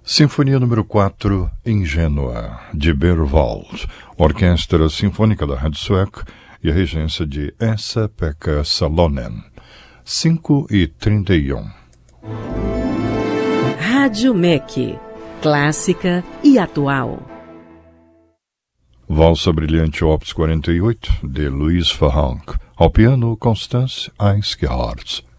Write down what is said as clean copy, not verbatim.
Sinfonia número 4, Ingênua, de Berwald, Orquestra Sinfônica da Rádio Sueca e a regência de Esa-Pekka Salonen. 5h31. Rádio MEC, clássica e atual. Valsa Brilhante Opus 48, de Louis Farrenc, ao piano Constance Eisgerhardt.